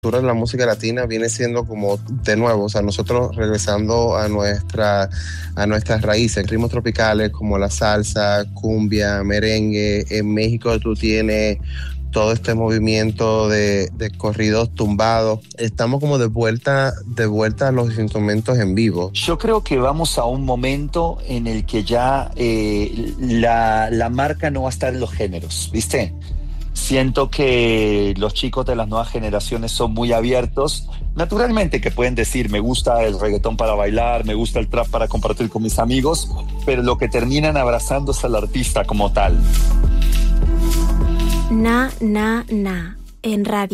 cultura de la música latina viene siendo como de nuevo, o sea, nosotros regresando a nuestras raíces, ritmos tropicales como la salsa, cumbia, merengue. En México tú tienes todo este movimiento de corridos tumbados. Estamos como de vuelta a los instrumentos en vivo. Yo creo que vamos a un momento en el que ya la marca no va a estar en los géneros, ¿viste? Siento que los chicos de las nuevas generaciones son muy abiertos. Naturalmente que pueden decir, me gusta el reggaetón para bailar, me gusta el trap para compartir con mis amigos, pero lo que terminan abrazando es al artista como tal. Na, en radio.